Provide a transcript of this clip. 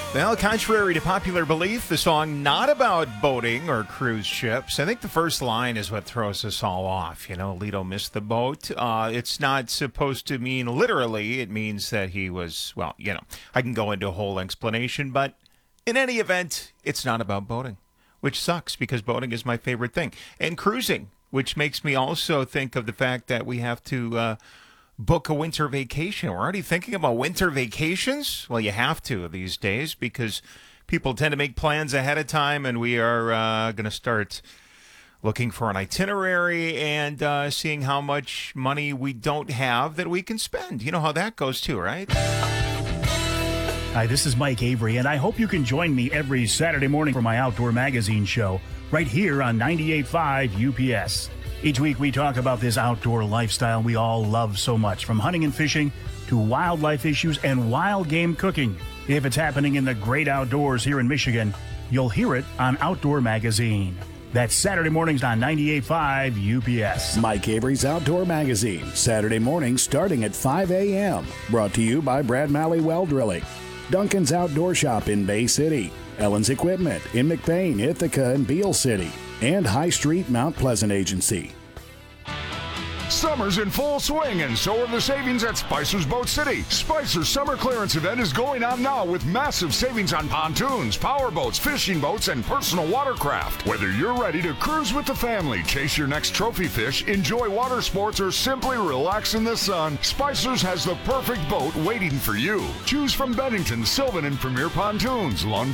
Well, contrary to popular belief, the song not about boating or cruise ships. I think the first line is what throws us all off. You know, Lito missed the boat. It's not supposed to mean literally. It means that he was, well, you know, I can go into a whole explanation, but in any event, it's not about boating, which sucks because boating is my favorite thing. And cruising, which makes me also think of the fact that we have to book a winter vacation. We're already thinking about winter vacations. Well, you have to these days because people tend to make plans ahead of time, and we are going to start looking for an itinerary and seeing how much money we don't have that we can spend. You know how that goes too, right? Hi, this is Mike Avery, and I hope you can join me every Saturday morning for my Outdoor Magazine show right here on 98.5 UPS. Each week we talk about this outdoor lifestyle we all love so much, from hunting and fishing to wildlife issues and wild game cooking. If it's happening in the great outdoors here in Michigan, you'll hear it on Outdoor Magazine. That's Saturday mornings on 98.5 UPS. Mike Avery's Outdoor Magazine, Saturday mornings starting at 5 a.m. Brought to you by Brad Malley Well Drilling, Duncan's Outdoor Shop in Bay City, Ellen's Equipment in McBain, Ithaca, and Beale City, and High Street Mount Pleasant Agency. Summer's in full swing, and so are the savings at Spicer's Boat City. Spicer's summer clearance event is going on now with massive savings on pontoons, power boats, fishing boats, and personal watercraft. Whether you're ready to cruise with the family, chase your next trophy fish, enjoy water sports, or simply relax in the sun, Spicer's has the perfect boat waiting for you. Choose from Bennington, Sylvan, and Premier Pontoons,